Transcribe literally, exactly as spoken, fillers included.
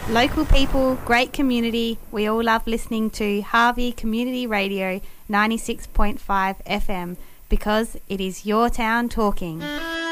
Local people, great community. We all love listening to Harvey Community Radio ninety-six point five F M because it is your town talking.